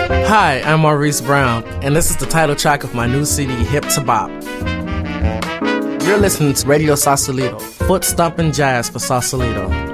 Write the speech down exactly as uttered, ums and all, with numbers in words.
Hi, I'm Maurice Brown, and this is the title track of my new C D, Hip to Bop. You're listening to Radio Sausalito, foot-stomping jazz for Sausalito.